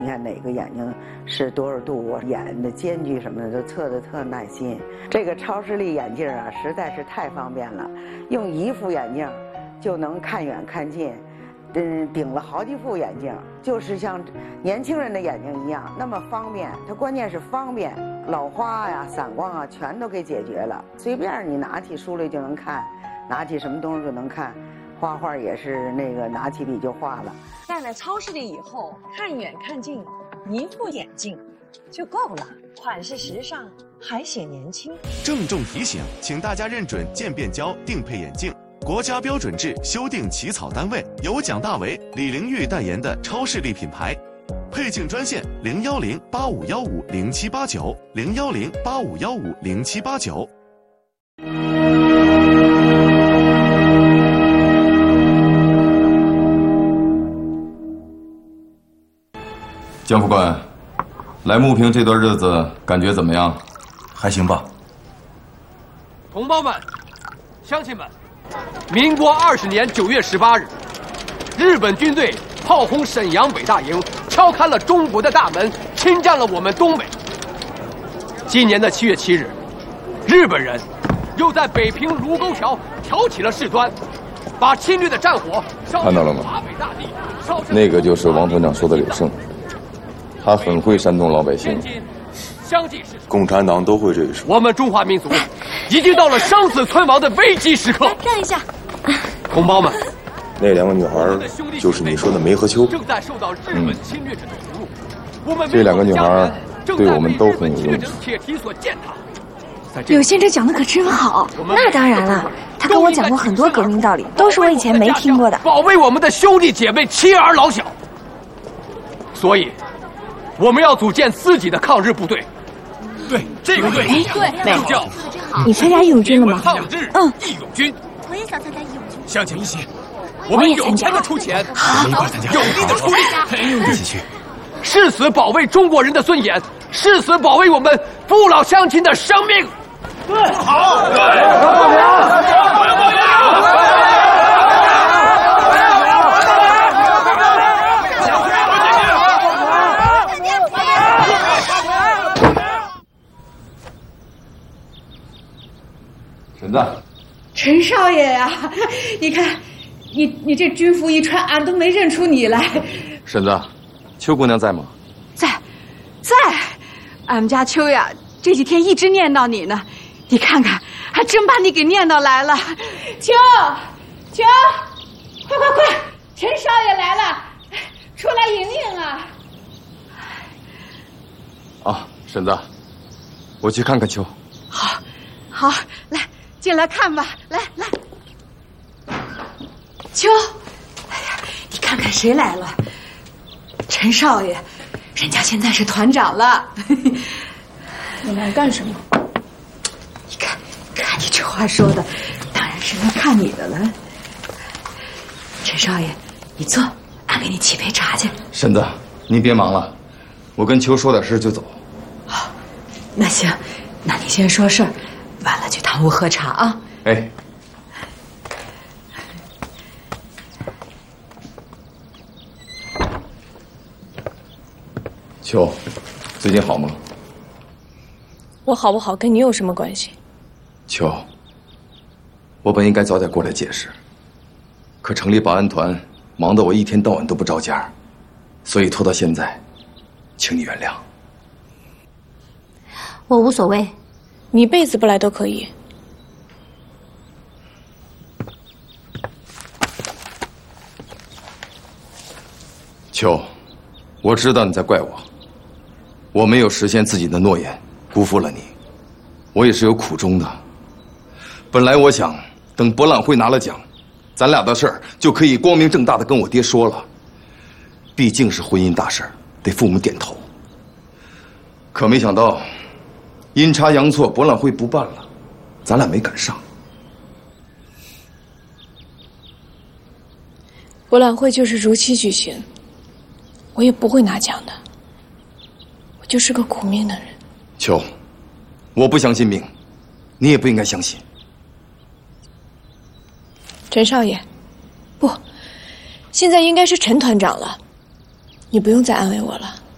你看哪个眼睛是多少度，眼的间距什么的都测得特耐心。这个超视力眼镜啊，实在是太方便了，用一副眼镜就能看远看近，顶了好几副眼镜，就是像年轻人的眼睛一样那么方便。它关键是方便，老花呀、散光啊全都给解决了，随便你拿起书来就能看，拿起什么东西就能看。画画也是那个拿起笔就画了。 戴了超视力以后，看远看近，一副眼镜就够了，款式时尚，还显年轻。 郑重提醒，请大家认准渐变胶定配眼镜，国家标准制修订起草单位由蒋大为、李玲玉代言的超视力品牌。配镜专线010-8515-0789，010-8515-0789。 江副官，来牟平这段日子感觉怎么样？ 还行吧。 同胞们，乡亲们，民国20年9月18日，日本军队炮轰沈阳北大营，敲开了中国的大门，侵占了我们东北。今年的7月7日，日本人又在北平卢沟桥挑起了事端，把侵略的战火烧看到了吗？那个就是王团长说的柳胜。他很会煽动老百姓， 共产党都会这一手。 我们中华民族已经到了生死存亡的危机时刻。 让一下， 同胞们， 那两个女孩就是你说的梅和秋。 正在受到日本侵略者的俘虏。 这两个女孩对我们都很有用处。 柳先生讲的可真好。那当然了，他跟我讲过很多革命道理，都是我以前没听过的。 保卫我们的兄弟姐妹妻儿老小。所以我们要组建自己的抗日部队。对，这个队就叫你参加义勇军了吗？ 抗日义勇军。 我也想参加义勇军。 乡亲一起，我们有钱的出钱， 我们一块参加， 有力的出力， 一起去。 誓死保卫中国人的尊严，誓死保卫我们父老乡亲的生命。对，好，对， 婶子， 陈少爷呀，你看，你这军服一穿，俺都没认出你来。 婶子，邱姑娘在吗？ 在，俺们家秋呀，这几天一直念叨你呢。你看看，还真把你给念叨来了。秋，快，陈少爷来了，出来迎迎啊！ 啊，婶子，我去看看秋。 好，来。进来看吧，来，秋，哎呀，你看看谁来了？陈少爷，人家现在是团长了。 你来干什么？ 你看你这话说的，当然是来看你的了。陈少爷，你坐，俺给你沏杯茶去。 婶子，您别忙了，我跟秋说点事就走。 好，那行，那你先说事儿。完了去堂屋喝茶啊！ 哎，秋，最近好吗？ 我好不好跟你有什么关系？ 秋，我本应该早点过来解释，可成立保安团忙得我一天到晚都不着家，所以拖到现在，请你原谅。 我无所谓。你一辈子不来都可以。 秋，我知道你在怪我，我没有实现自己的诺言，辜负了你，我也是有苦衷的。本来我想等博览会拿了奖，咱俩的事儿就可以光明正大的跟我爹说了，毕竟是婚姻大事，得父母点头。可没想到。阴差阳错，博览会不办了，咱俩没赶上。 博览会就是如期举行，我也不会拿奖的。我就是个苦命的人。 秋，我不相信命，你也不应该相信。 陈少爷，不，现在应该是陈团长了，你不用再安慰我了。